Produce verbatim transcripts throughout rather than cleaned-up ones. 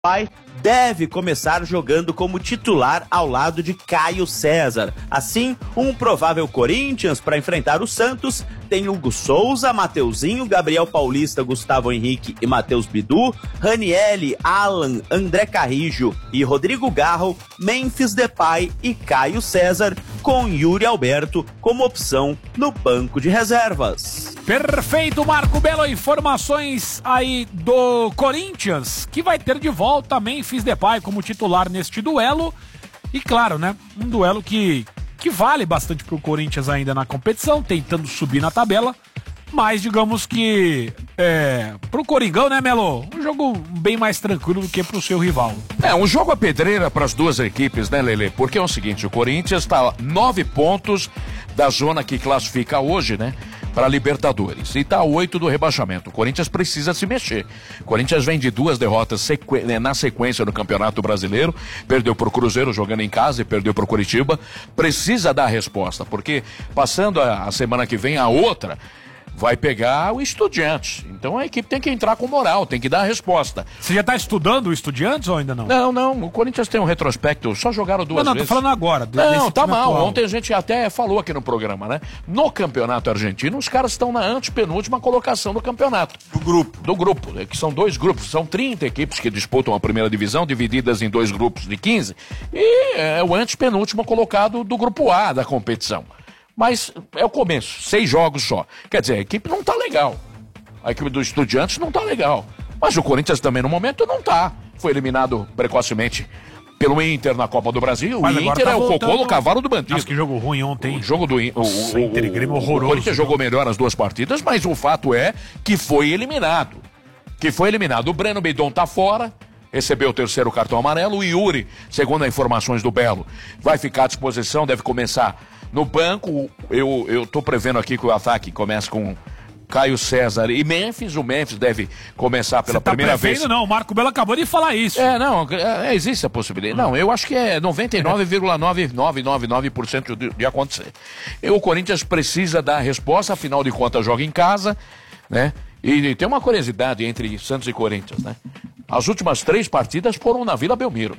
Pai deve começar jogando como titular ao lado de Caio César. Assim, um provável Corinthians para enfrentar o Santos tem Hugo Souza, Mateuzinho, Gabriel Paulista, Gustavo Henrique e Matheus Bidu, Ranielli, Alan, André Carrijo e Rodrigo Garro, Memphis Depay e Caio César, com Yuri Alberto como opção no banco de reservas. Perfeito, Marco Belo. Informações aí do Corinthians, que vai ter de volta Memphis Depay como titular neste duelo. E claro, né, um duelo que, que vale bastante pro Corinthians ainda na competição, tentando subir na tabela. Mas digamos que é, pro Coringão, né, Melo? Um jogo bem mais tranquilo do que pro seu rival. É, um jogo a pedreira para as duas equipes, né, Lelê? Porque é o seguinte, o Corinthians está nove pontos da zona que classifica hoje, né, para Libertadores. E tá a oito do rebaixamento. O Corinthians precisa se mexer. O Corinthians vem de duas derrotas sequ... na sequência no Campeonato Brasileiro. Perdeu pro Cruzeiro jogando em casa e perdeu pro Curitiba. Precisa dar a resposta, porque passando a, a semana que vem a outra, vai pegar o Estudiantes. Então a equipe tem que entrar com moral, tem que dar a resposta. Você já tá estudando o Estudiantes ou ainda não? Não, não, o Corinthians tem um retrospecto, só jogaram duas não, não, vezes. Não, tô falando agora. Não, tá mal, atual. Ontem a gente até falou aqui no programa, né? No Campeonato Argentino, os caras estão na antepenúltima colocação do campeonato. Do grupo. Do grupo, que são dois grupos, são trinta equipes que disputam a primeira divisão, divididas em dois grupos de quinze, e é o antepenúltimo colocado do grupo A da competição. Mas é o começo, seis jogos só. Quer dizer, a equipe não tá legal. A equipe dos Estudiantes não tá legal. Mas o Corinthians também no momento não tá. Foi eliminado precocemente pelo Inter na Copa do Brasil. Mas o Inter tá é o cocô do cavalo do bandido. Acho que jogo ruim ontem. O jogo do o, o, Inter e Grêmio horroroso. O Corinthians jogou melhor as duas partidas, mas o fato é que foi eliminado. Que foi eliminado. O Breno Bidon tá fora. Recebeu o terceiro cartão amarelo. O Yuri, segundo as informações do Belo, vai ficar à disposição, deve começar no banco. Eu, eu tô prevendo aqui que o ataque comece com Caio César e Memphis. O Memphis deve começar pela Você tá primeira prevendo, vez. Não, o Marco Belo acabou de falar isso. É, não, é, existe a possibilidade. Não, eu acho que é noventa e nove vírgula nove nove nove nove por cento de, de acontecer. E o Corinthians precisa dar a resposta, afinal de contas joga em casa, né? E, e tem uma curiosidade entre Santos e Corinthians, né? As últimas três partidas foram na Vila Belmiro.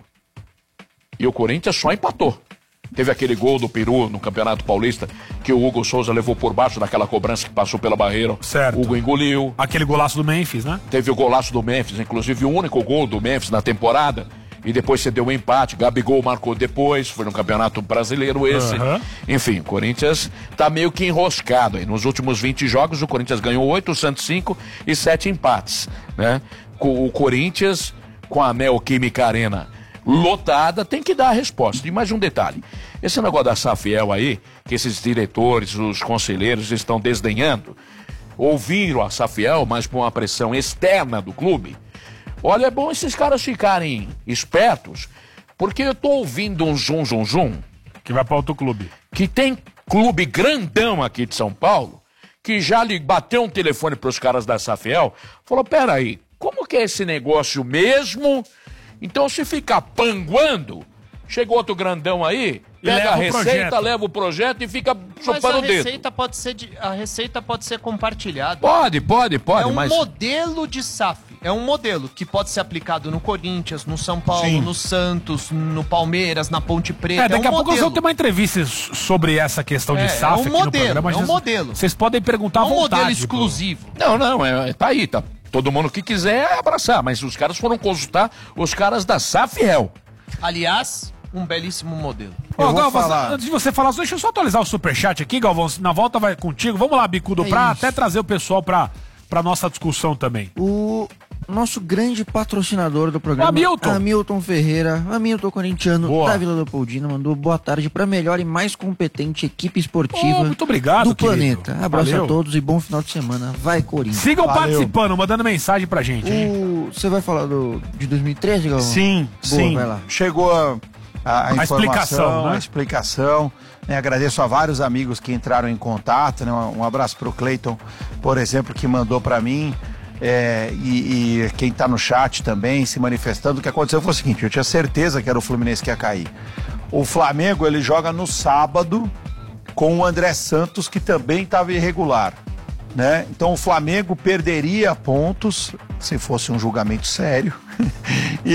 E o Corinthians só empatou. Teve aquele gol do Peru no Campeonato Paulista que o Hugo Souza levou por baixo daquela cobrança que passou pela barreira. Certo. O Hugo engoliu. Aquele golaço do Memphis, né? Teve o golaço do Memphis, inclusive o único gol do Memphis na temporada. E depois você deu um empate. Gabigol marcou depois, foi no Campeonato Brasileiro esse. Uhum. Enfim, o Corinthians tá meio que enroscado aí. Nos últimos vinte jogos, o Corinthians ganhou oito, o Santos cinco e sete empates, né? O Corinthians, com a Neoquímica Arena lotada, tem que dar a resposta. E mais um detalhe, esse negócio da Safiel aí, que esses diretores, os conselheiros estão desdenhando, ouviram a Safiel, mas com uma pressão externa do clube. Olha, é bom esses caras ficarem espertos, porque eu tô ouvindo um zum zum zum que vai para outro clube, que tem clube grandão aqui de São Paulo, que já lhe bateu um telefone pros caras da Safiel, falou, peraí, como que é esse negócio mesmo? Então, se ficar panguando, chega outro grandão aí, pega a receita, leva o projeto e fica chupando o dedo. Mas a receita pode ser, de, a receita pode ser compartilhada. Pode, pode, pode. É um mas... modelo de S A F. É um modelo que pode ser aplicado no Corinthians, no São Paulo, Sim. no Santos, no Palmeiras, na Ponte Preta. É, daqui é um a pouco modelo. nós vamos ter uma entrevista sobre essa questão de é, S A F é um aqui modelo, no programa. É um modelo. Vocês podem perguntar à vontade. É um modelo vontade, exclusivo. Pô. Não, não, é, tá aí, tá. Todo mundo que quiser abraçar, mas os caras foram consultar os caras da Safiel. Aliás, um belíssimo modelo. Ô, oh, Galvão, falar... antes de você falar, deixa eu só atualizar o superchat aqui, Galvão. Na volta vai contigo. Vamos lá, Bicudo, é pra isso. Até trazer o pessoal pra, pra nossa discussão também. O nosso grande patrocinador do programa, Hamilton, Hamilton Ferreira, Hamilton corintiano, boa. da Vila Leopoldina, mandou boa tarde pra melhor e mais competente equipe esportiva oh, muito obrigado, do querido. planeta. Abraço Valeu. a todos e bom final de semana. Vai, Corinthians. Sigam Valeu. participando, mandando mensagem pra gente. O... Você vai falar do... de dois mil e treze, Galvão? Sim, boa, sim. Vai lá. Chegou a, a, a, a explicação, né? a explicação. Né? Agradeço a vários amigos que entraram em contato. Né? Um, um abraço pro Cleiton, por exemplo, que mandou pra mim. É, e, e quem tá no chat também se manifestando. O que aconteceu foi o seguinte: eu tinha certeza que era o Fluminense que ia cair. O Flamengo, ele joga no sábado com o André Santos, que também estava irregular, né? Então o Flamengo perderia pontos se fosse um julgamento sério. E